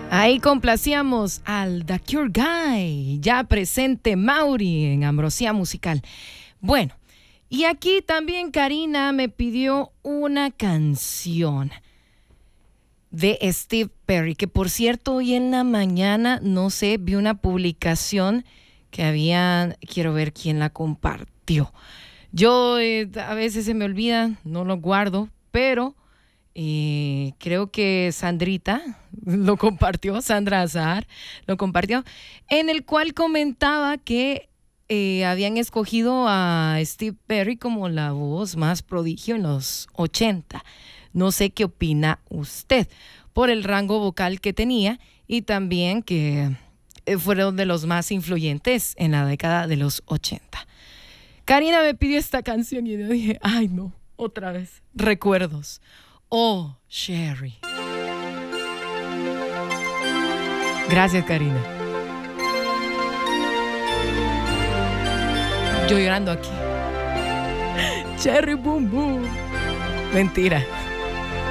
Ahí complacíamos al The Cure Guy, ya presente Mauri en Ambrosía Musical. Bueno, y aquí también Karina me pidió una canción de Steve Perry, que por cierto hoy en la mañana, no sé, vi una publicación que quiero ver quién la compartió. Yo a veces se me olvida, no lo guardo, pero creo que Sandrita lo compartió, Sandra Azahar lo compartió, en el cual comentaba que habían escogido a Steve Perry como la voz más prodigio en los 80. No sé qué opina usted por el rango vocal que tenía y también que fueron de los más influyentes en la década de los 80. Karina me pidió esta canción y yo dije, ay no, otra vez, recuerdos. Oh, Sherry. Gracias, Karina. Yo llorando aquí. Cherry Boom Boom. Mentira.